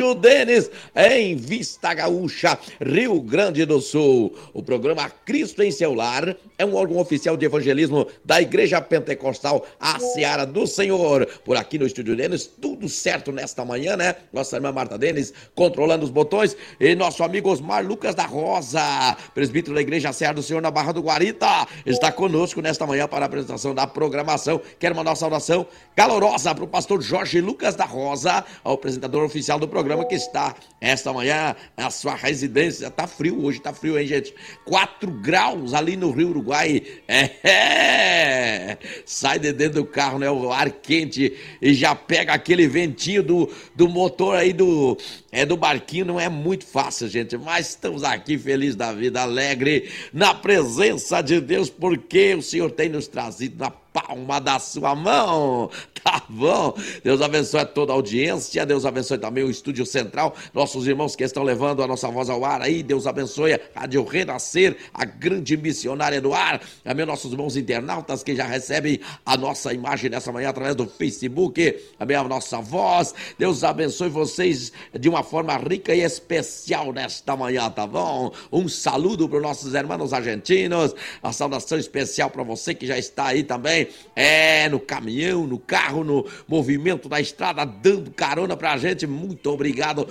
Sítio Denis, em Vista Gaúcha, Rio Grande do Sul. O programa Cristo em Seu Lar é um órgão oficial de evangelismo da Igreja Pentecostal, a Seara do Senhor. Por aqui no Estúdio Denis, tudo certo nesta manhã, né? Nossa irmã Marta Denis controlando os botões e nosso amigo Osmar Lucas da Rosa, presbítero da Igreja Seara do Senhor na Barra do Guarita, está conosco nesta manhã para a apresentação da programação. Quero mandar uma saudação calorosa para o pastor Jorge Lucas da Rosa, o apresentador oficial do programa, que está esta manhã na sua residência. Tá frio hoje, tá frio, hein, gente? 4 graus ali no Rio Uruguai. Sai de dentro do carro, né? O ar quente e já pega aquele ventinho do motor aí do barquinho. Não é muito fácil, gente, mas estamos aqui felizes da vida, alegre na presença de Deus, porque o Senhor tem nos trazido na palma da sua mão. Tá bom? Deus abençoe toda a audiência, Deus abençoe também o Estúdio Central, nossos irmãos que estão levando a nossa voz ao ar aí, Deus abençoe a Rádio Renascer, a grande missionária do ar, também nossos irmãos internautas que já recebem a nossa imagem nessa manhã através do Facebook, também a nossa voz. Deus abençoe vocês de uma forma rica e especial nesta manhã, tá bom? Um saludo para os nossos irmãos argentinos, a saudação especial para você que já está aí também, no caminhão, no carro, no movimento da estrada, dando carona pra gente. Muito obrigado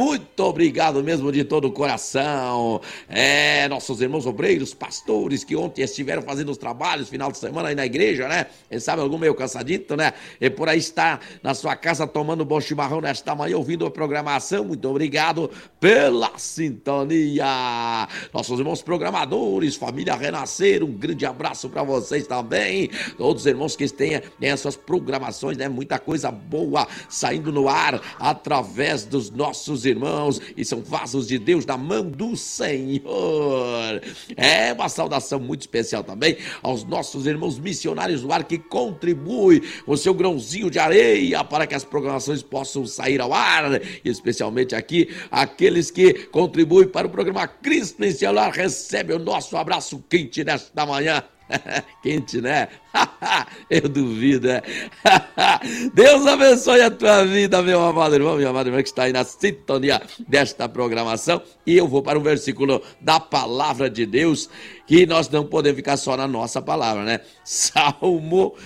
mesmo de todo o coração. Nossos irmãos obreiros, pastores que ontem estiveram fazendo os trabalhos, final de semana aí na igreja, né? Quem sabe algum meio cansadito, né? E por aí está na sua casa tomando um bom chimarrão nesta manhã, ouvindo a programação. Muito obrigado pela sintonia. Nossos irmãos programadores, família Renascer, um grande abraço pra vocês também. Todos os irmãos que têm as suas programações, né? Muita coisa boa saindo no ar através dos nossos irmãos, e são vasos de Deus na mão do Senhor. Uma saudação muito especial também aos nossos irmãos missionários do ar que contribuem com o seu grãozinho de areia para que as programações possam sair ao ar, e especialmente aqui, aqueles que contribuem para o programa Cristo em Seu Lar, recebem o nosso abraço quente nesta manhã. Quente, né? Eu duvido, né? Deus abençoe a tua vida, meu amado irmão, minha amada irmã que está aí na sintonia desta programação. E eu vou para um versículo da palavra de Deus, que nós não podemos ficar só na nossa palavra, né? Salmo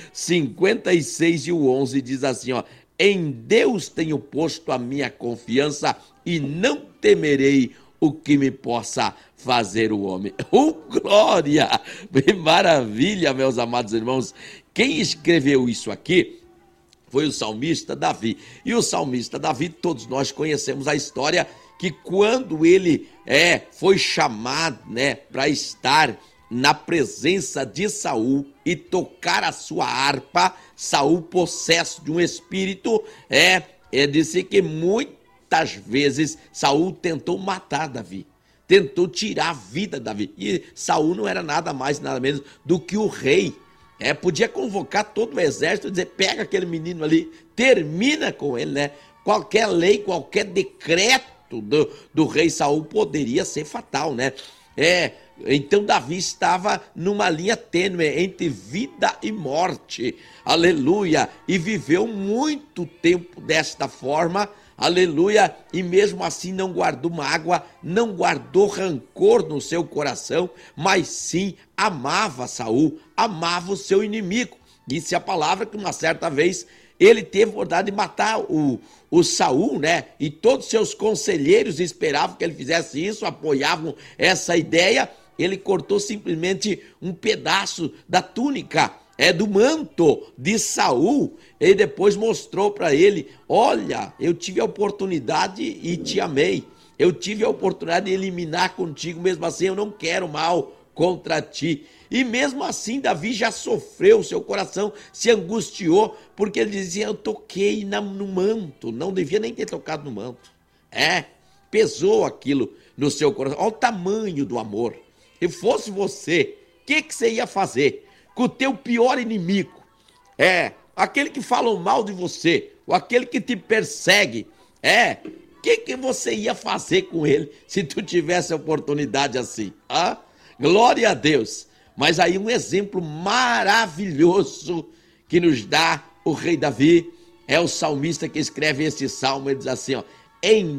56 e o 11 diz assim, ó: em Deus tenho posto a minha confiança e não temerei o que me possa fazer o homem. Glória! Maravilha, meus amados irmãos. Quem escreveu isso aqui foi o salmista Davi. E o salmista Davi, todos nós conhecemos a história, que quando ele foi chamado, né, para estar na presença de Saul e tocar a sua harpa, Saul, possesso de um espírito, disse que muitas vezes Saul tentou matar Davi, tentou tirar a vida de Davi. E Saul não era nada mais, nada menos do que o rei. Podia convocar todo o exército e dizer, pega aquele menino ali, termina com ele, né? Qualquer lei, qualquer decreto do rei Saul poderia ser fatal, né? Então Davi estava numa linha tênue entre vida e morte, aleluia, e viveu muito tempo desta forma, aleluia, e mesmo assim não guardou mágoa, não guardou rancor no seu coração, mas sim amava Saul, amava o seu inimigo. Disse a palavra que uma certa vez ele teve vontade de matar o Saul, né? E todos seus conselheiros esperavam que ele fizesse isso, apoiavam essa ideia. Ele cortou simplesmente um pedaço da túnica, do manto de Saul, e depois mostrou para ele, olha, eu tive a oportunidade e te amei, eu tive a oportunidade de eliminar contigo, mesmo assim eu não quero mal contra ti. E mesmo assim Davi já sofreu, seu coração se angustiou, porque ele dizia, eu toquei no manto, não devia nem ter tocado no manto. Pesou aquilo no seu coração. Olha o tamanho do amor. Se fosse você, o que você ia fazer com o teu pior inimigo? Aquele que fala mal de você, ou aquele que te persegue, o que você ia fazer com ele se tu tivesse a oportunidade assim? Glória a Deus! Mas aí um exemplo maravilhoso que nos dá o rei Davi, é o salmista que escreve esse salmo, ele diz assim, ó, em